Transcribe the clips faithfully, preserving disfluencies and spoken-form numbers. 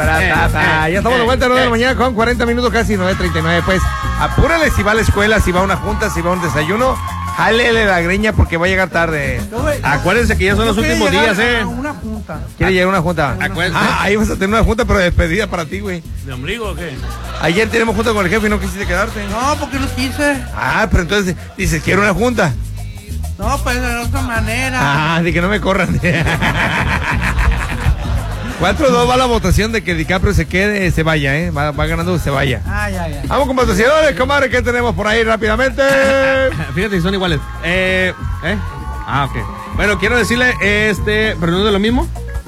Ya estamos de vuelta a nueve de la mañana con cuarenta minutos, casi nueve treinta y nueve. Pues apúrale si va a la escuela, si va a una junta, si va a un desayuno. Jálele la greña porque va a llegar tarde. Acuérdense que ya son los últimos días, ¿eh? Una junta. ¿Quiere llegar a una junta? Acuérdense. Ah, ahí vas a tener una junta, pero de despedida para ti, güey. ¿De ombligo o qué? Ayer tenemos junta con el jefe y no quisiste quedarte. No, porque no quise. Ah, pero entonces dices, quiero una junta. No, pues de otra manera. Ah, de que no me corran. cuatro dos va la votación de que DiCaprio se quede, se vaya, ¿eh? Va, va ganando, se vaya. Ah, ya, ya. Vamos con patrocinadores, comadre, ¿qué tenemos por ahí rápidamente? Fíjate que son iguales. Eh, ¿eh? Ah, ok. Bueno, quiero decirle, este, ¿pero no es de lo mismo?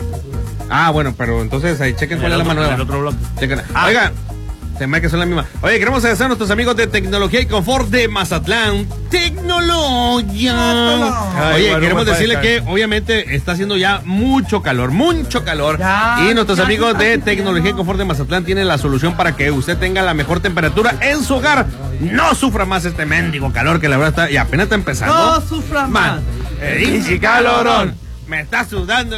Ah, bueno, pero entonces ahí chequen cuál es la mano. El otro bloque. Chequen. Ah. Oiga, se me que son la misma. Oye, queremos agradecer a nuestros amigos de Tecnología y Confort de Mazatlán. Tecnología. Ay, Oye, bueno, queremos bueno, decirle bueno. que obviamente está haciendo ya mucho calor, mucho calor. Ya, y nuestros ya, amigos ya, de ya, Tecnología y Confort de Mazatlán tienen la solución para que usted tenga la mejor temperatura en su hogar. No sufra más este mendigo calor que la verdad está y apenas está empezando. No sufra más. Eh, calorón. Me está sudando.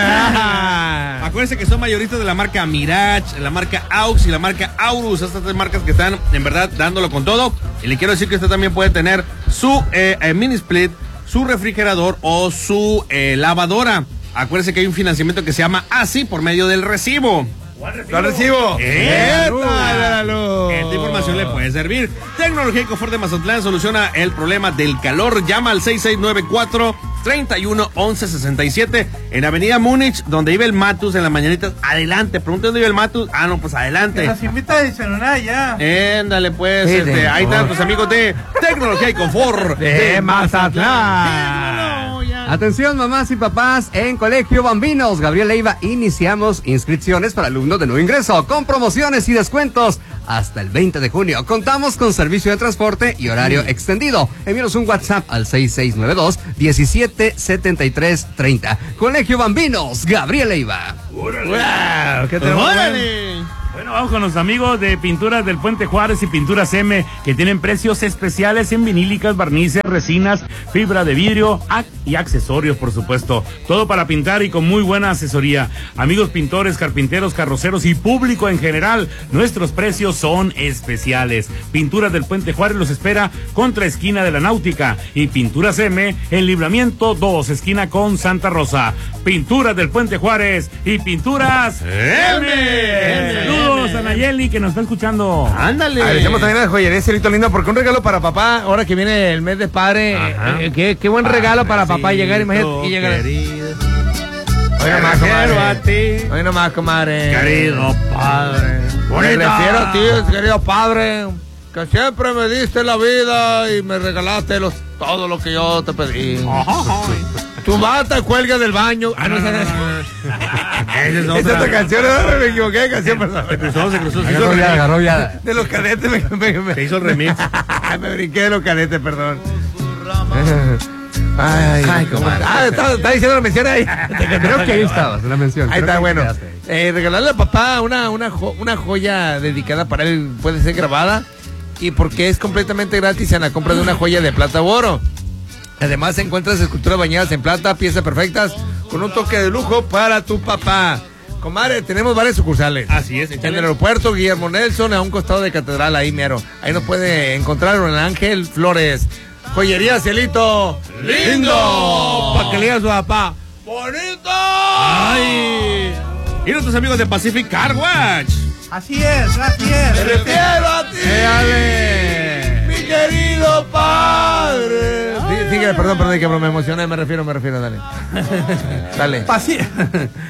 Acuérdense que son mayoristas de la marca Mirage, la marca Aux y la marca Aurus. Estas tres marcas que están en verdad dándolo con todo. Y le quiero decir que usted también puede tener su eh, eh, mini split, su refrigerador o su eh, lavadora. Acuérdense que hay un financiamiento que se llama así por medio del recibo. Lo recibo. ¡Eh! ¡Esta Esta información le puede servir. Tecnología y Confort de Mazatlán soluciona el problema del calor. Llama al seis seis nueve cuatro, tres uno, once sesenta y siete en Avenida Múnich, donde vive el Matus en las mañanitas. Adelante, pregunta dónde vive el Matus. Ah, no, pues adelante. Las invita a desayunar ya. Éndale, pues, Sí, este, de- ahí están tus amigos de Tecnología y Confort de Mazatlán. Atención, mamás y papás, en Colegio Bambinos, Gabriel Leiva, iniciamos inscripciones para alumnos de nuevo ingreso, con promociones y descuentos hasta el veinte de junio. Contamos con servicio de transporte y horario extendido. Envíanos un WhatsApp al seis seis nueve dos, diecisiete setenta y tres treinta. Colegio Bambinos, Gabriel Leiva. Wow, ¿qué tenemos? ¡Órale! Bueno, vamos con los amigos de Pinturas del Puente Juárez y Pinturas M, que tienen precios especiales en vinílicas, barnices, resinas, fibra de vidrio ac- y accesorios, por supuesto. Todo para pintar y con muy buena asesoría. Amigos pintores, carpinteros, carroceros y público en general, nuestros precios son especiales. Pinturas del Puente Juárez los espera contra esquina de la Náutica, y Pinturas M en Libramiento dos, esquina con Santa Rosa. Pinturas del Puente Juárez y Pinturas M. Saludos a Nayeli, que nos está escuchando. Ándale. Agradecemos también a la joyería Cielito Lindo, porque un regalo para papá, ahora que viene el mes de padre, eh, qué, qué buen regalo para papá llegar, imagínate, y llegar. Hoy nomás, comadre. Hoy nomás, comadre. Querido padre. Me refiero a ti, querido padre, que siempre me diste la vida y me regalaste los, todo lo que yo te pedí. Tu bata cuelga del baño. Ah, no, esa no es. Esa es Esa es otra. otra canción, no, me equivoqué de canción, perdón. Se cruzó, se cruzó, se hizo Agarró el ya, remix. agarró ya. De los cadetes me, me, me, Se hizo el remix. me brinqué de los cadetes, perdón. Ay, ay, comadre. Ah, está, está diciendo la mención ahí. Creo que ahí estabas, una mención. Ahí Creo está, que bueno. quedaste. Eh, regalarle a papá una, una, jo- una joya dedicada para él, puede ser grabada, y porque es completamente gratis en la compra de una joya de plata u oro. Además, encuentras esculturas bañadas en plata, piezas perfectas, con un toque de lujo para tu papá. Comadre, tenemos varias sucursales. Así es, En échale. el aeropuerto Guillermo Nelson, a un costado de Catedral, ahí mero. Ahí nos puede encontrar en Ángel Flores. Joyería Cielito Lindo. Para que le diga a su papá. ¡Bonito! ¡Ay! Y nuestros amigos de Pacific Car Watch. Así es, así Me es. refiero a ti, Éale. mi querido padre. Sí, sigue, perdón, perdón, que me emocioné, me refiero, me refiero, dale. Dale. Paci-